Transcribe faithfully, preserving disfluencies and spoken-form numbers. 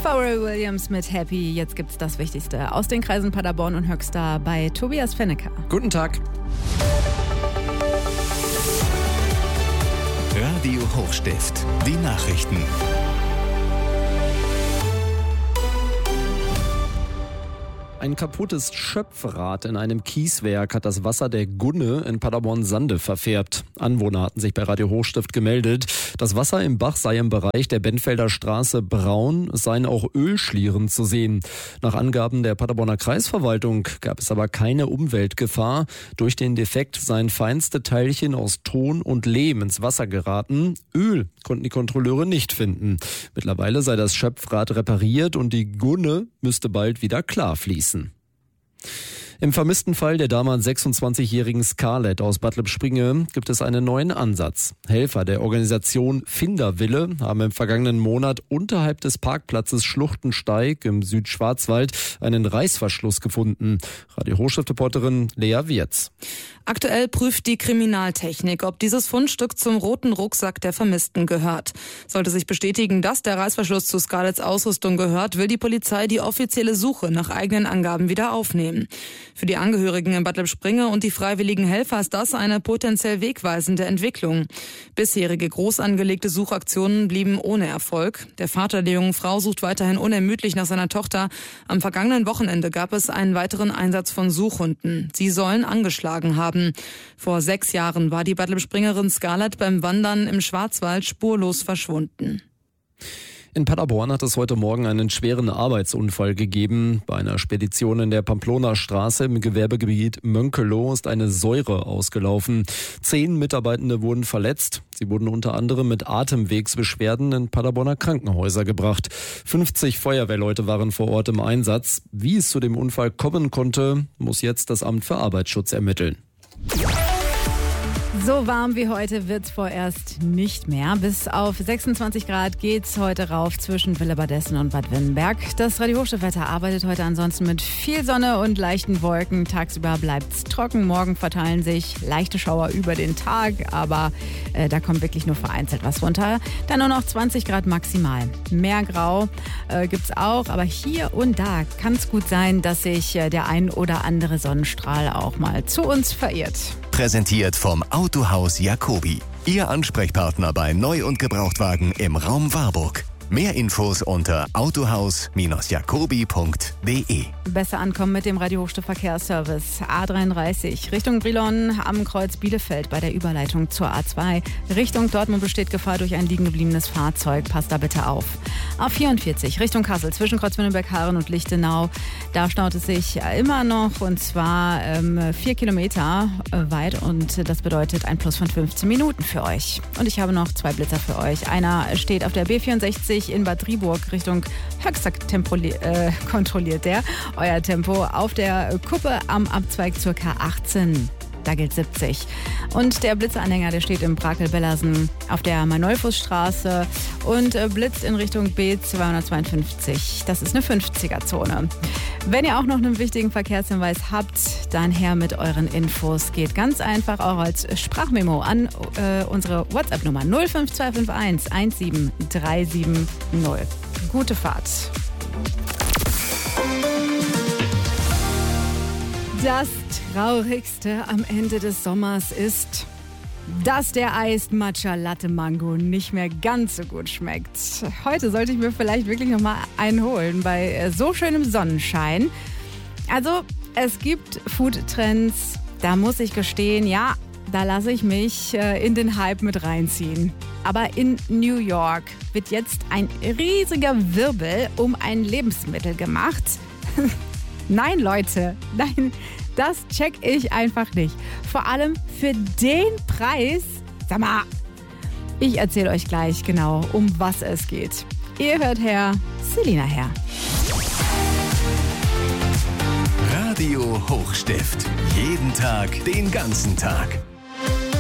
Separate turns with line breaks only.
Pharrell Williams mit Happy. Jetzt gibt's das Wichtigste aus den Kreisen Paderborn und Höxter bei Tobias Fennecker.
Guten Tag.
Radio Hochstift, die Nachrichten.
Ein kaputtes Schöpfrad in einem Kieswerk hat das Wasser der Gunne in Paderborn-Sande verfärbt. Anwohner hatten sich bei Radio Hochstift gemeldet. Das Wasser im Bach sei im Bereich der Benfelder Straße braun, es seien auch Ölschlieren zu sehen. Nach Angaben der Paderborner Kreisverwaltung gab es aber keine Umweltgefahr. Durch den Defekt seien feinste Teilchen aus Ton und Lehm ins Wasser geraten. Öl konnten die Kontrolleure nicht finden. Mittlerweile sei das Schöpfrad repariert und die Gunne müsste bald wieder klar fließen. Im vermissten Fall der damals sechsundzwanzigjährigen Scarlett aus Bad Lippspringe gibt es einen neuen Ansatz. Helfer der Organisation Finderwille haben im vergangenen Monat unterhalb des Parkplatzes Schluchtensteig im Südschwarzwald einen Reißverschluss gefunden. Radio Hochstift-Reporterin Lea Wirz.
Aktuell prüft die Kriminaltechnik, ob dieses Fundstück zum roten Rucksack der Vermissten gehört. Sollte sich bestätigen, dass der Reißverschluss zu Scarletts Ausrüstung gehört, will die Polizei die offizielle Suche nach eigenen Angaben wieder aufnehmen. Für die Angehörigen in Bad Lippspringe und die freiwilligen Helfer ist das eine potenziell wegweisende Entwicklung. Bisherige groß angelegte Suchaktionen blieben ohne Erfolg. Der Vater der jungen Frau sucht weiterhin unermüdlich nach seiner Tochter. Am vergangenen Wochenende gab es einen weiteren Einsatz von Suchhunden. Sie sollen angeschlagen haben. Vor sechs Jahren war die Bad Lippspringerin Scarlett beim Wandern im Schwarzwald spurlos verschwunden.
In Paderborn hat es heute Morgen einen schweren Arbeitsunfall gegeben. Bei einer Spedition in der Pamplona-Straße im Gewerbegebiet Mönkelow ist eine Säure ausgelaufen. Zehn Mitarbeitende wurden verletzt. Sie wurden unter anderem mit Atemwegsbeschwerden in Paderborner Krankenhäuser gebracht. fünfzig Feuerwehrleute waren vor Ort im Einsatz. Wie es zu dem Unfall kommen konnte, muss jetzt das Amt für Arbeitsschutz ermitteln.
So warm wie heute wird's vorerst nicht mehr. Bis auf sechsundzwanzig Grad geht's heute rauf zwischen Willebadessen und Bad Wennenberg. Das Radio Hochstift-Wetter arbeitet heute ansonsten mit viel Sonne und leichten Wolken. Tagsüber bleibt's trocken. Morgen verteilen sich leichte Schauer über den Tag, aber äh, da kommt wirklich nur vereinzelt was runter. Dann nur noch zwanzig Grad maximal. Mehr Grau äh, gibt's auch, aber hier und da kann's gut sein, dass sich äh, der ein oder andere Sonnenstrahl auch mal zu uns verirrt.
Präsentiert vom Autohaus Jacobi. Ihr Ansprechpartner bei Neu- und Gebrauchtwagen im Raum Warburg. Mehr Infos unter autohaus jacobi punkt de.
Besser ankommen mit dem Radio Hochstift Verkehrsservice. A dreiunddreißig Richtung Brilon am Kreuz Bielefeld bei der Überleitung zur A zwei. Richtung Dortmund besteht Gefahr durch ein liegen gebliebenes Fahrzeug. Passt da bitte auf. A vierundvierzig Richtung Kassel zwischen Kreuz Wünnenberg-Haaren und Lichtenau. Da staut es sich immer noch und zwar ähm, vier Kilometer weit und das bedeutet ein Plus von fünfzehn Minuten für euch. Und ich habe noch zwei Blitzer für euch. Einer steht auf der B vierundsechzig in Bad Driburg Richtung Höxter äh, kontrolliert der euer Tempo auf der Kuppe am Abzweig zur K achtzehn. Da gilt siebzig. Und der Blitzeranhänger, der steht im Brakel-Bellersen auf der Manolfusstraße und äh, blitzt in Richtung B zweihundertzweiundfünfzig. Das ist eine fünfziger-Zone. Wenn ihr auch noch einen wichtigen Verkehrshinweis habt, dann her mit euren Infos. Geht ganz einfach auch als Sprachmemo an äh, unsere WhatsApp-Nummer null fünf zwei fünf eins eins sieben drei sieben null. Gute Fahrt. Das Traurigste am Ende des Sommers ist, dass der Iced Matcha Latte Mango nicht mehr ganz so gut schmeckt. Heute sollte ich mir vielleicht wirklich noch mal einen holen bei so schönem Sonnenschein. Also, es gibt Foodtrends, da muss ich gestehen, ja, da lasse ich mich äh, in den Hype mit reinziehen. Aber in New York wird jetzt ein riesiger Wirbel um ein Lebensmittel gemacht. Nein, Leute, nein, das check ich einfach nicht. Vor allem für den Preis. Sag mal, ich erzähle euch gleich genau, um was es geht. Ihr hört her, Selina her.
Radio Hochstift. Jeden Tag, den ganzen Tag.